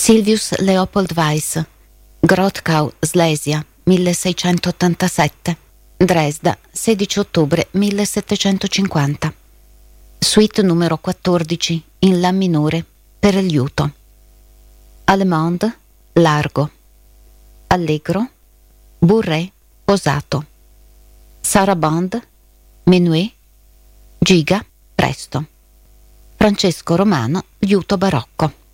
Silvius Leopold Weiss, Grotkau, Slesia, 1687, Dresda, 16 ottobre 1750. Suite numero 14, in La minore, per liuto. Allemande, largo. Allegro, bourrée, posato. Sarabande, menuet, giga, presto. Francesco Romano, liuto barocco.